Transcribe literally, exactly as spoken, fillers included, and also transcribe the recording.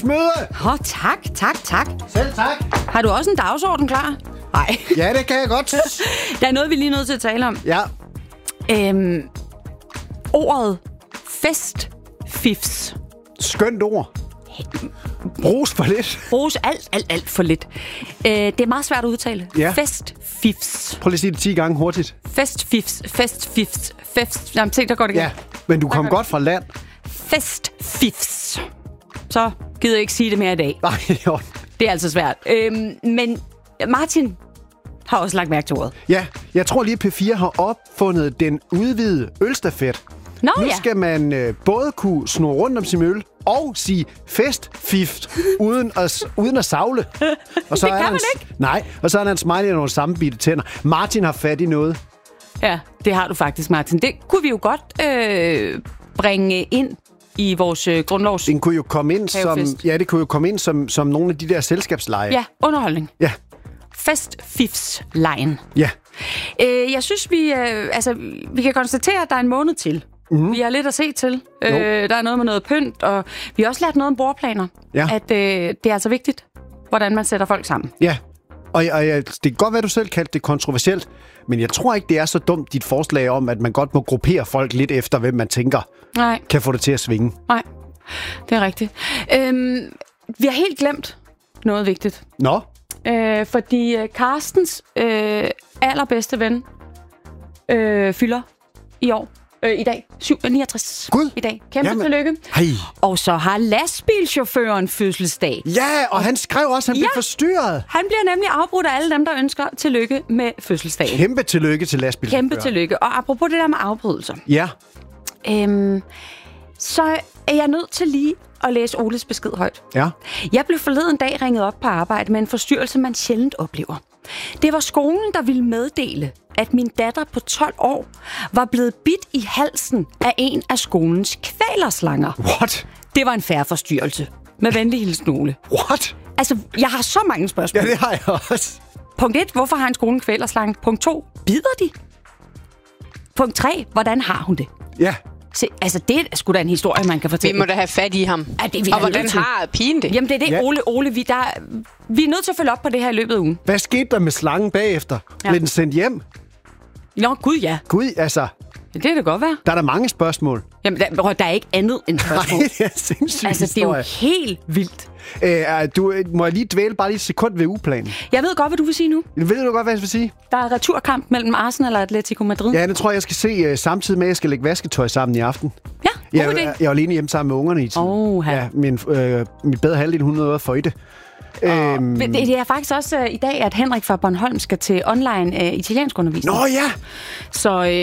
møde! Åh, oh, tak, tak, tak. Selv tak. Har du også en dagsorden klar? Nej. Ja, det kan jeg godt. Der er noget, vi lige er nødt til at tale om. Ja. Øhm, ordet festfifs. Skønt ord. Bruges for lidt. Bruges alt, alt, alt for lidt. Øh, det er meget svært at udtale. Ja. Festfifs. Prøv lige at sige det ti gange hurtigt. Festfifs. Festfifs. Fest. Jamen, tænk, der går det igen. Ja, men du kom godt fra land. Festfifs. Så gider jeg ikke sige det mere i dag. Nej, jo. Det er altså svært. Øhm, men Martin har også lagt mærke til ordet. Ja, jeg tror lige, P fire har opfundet den udvidede ølstafet. Nå, nu ja. skal man øh, både kunne snurre rundt om sin øl og sige festfift uden at, uden at savle. Og så det er kan han, man ikke. Nej, og så er der en smiley og nogle sammenbitte tænder. Martin har fat i noget. Ja, det har du faktisk, Martin. Det kunne vi jo godt øh, bringe ind i vores øh, grundlovs... Den kunne jo komme ind som, Havefest. ja, det kunne jo komme ind som, som nogle af de der selskabsleje. Ja, underholdning. Ja. Festfifs-lejen. Ja. Øh, jeg synes, vi, øh, altså, vi kan konstatere, at der er en måned til. Mm. Vi har lidt at se til. Øh, der er noget med noget pynt, og vi har også lært noget om bordplaner. Ja. At øh, det er altså vigtigt, hvordan man sætter folk sammen. Ja, og, og ja, det kan godt være, du selv kaldte det kontroversielt, men jeg tror ikke, det er så dumt, dit forslag om, at man godt må gruppere folk lidt efter, hvem man tænker Nej, kan få det til at svinge. nej. Det er rigtigt. Øhm, vi har helt glemt noget vigtigt. Nå, Øh, fordi øh, Carstens øh, allerbedste ven øh, fylder i år. Øh, I dag. syv, niogtres. Gud. I dag. Kæmpe Jamen. tillykke. hej. Og så har lastbilchaufføren fødselsdag. Ja, og han skrev også, at han Ja. blev forstyrret. Han bliver nemlig afbrudt af alle dem, der ønsker tillykke med fødselsdagen. Kæmpe tillykke til lastbilchaufføren. Kæmpe tillykke. Og apropos det der med afbrydelser, Ja, øhm, så er jeg nødt til lige at læse Oles besked højt. ja. Jeg blev forleden dag ringet op på arbejde med en forstyrrelse, man sjældent oplever. Det var skolen, der ville meddele, at min datter på tolv år var blevet bidt i halsen af en af skolens kvælerslanger. What? Det var en færre forstyrrelse. Med venlig hilsen, Ole. What? Altså, jeg har så mange spørgsmål. Ja, det har jeg også. Punkt et, hvorfor har en skole en kvælerslange? Punkt to, bider de? Punkt tre, hvordan har hun det? Ja. Se, altså, det er sgu da en historie, man kan Vi fortælle. må da have fat i ham. Ja, det er vi og da hvordan nødt til. har pigen det? Jamen, det er det, Ja. Ole, Ole, vi, der, vi er nødt til at følge op på det her i løbet af ugen. Hvad skete der med slangen bagefter? Ja. Blev den sendt hjem? Nå, gud ja. Gud, altså, Det kan det godt være. der er der mange spørgsmål. Jamen, der, der er ikke andet end spørgsmål. Nej, det er sindssygt Altså, det er jo historie. helt vildt. Øh, du, må jeg lige dvæle bare lige et sekund ved ugeplanen? Jeg ved godt, hvad du vil sige nu. Ved du godt, hvad jeg vil sige? Der er returkamp mellem Arsenal og Atletico Madrid. Ja, det tror jeg, jeg skal se uh, samtidig med, at jeg skal lægge vasketøj sammen i aften. Ja, Jeg, god idé. jeg, jeg var alene hjemme sammen med ungerne i tiden. Åh, ja, min, øh, min bedre halvdel, hun nåede at føjte. Øhm, Men Det, det er faktisk også uh, i dag, at Henrik fra Bornholm skal til online uh, italiensk undervisning. Nå ja! Så øh,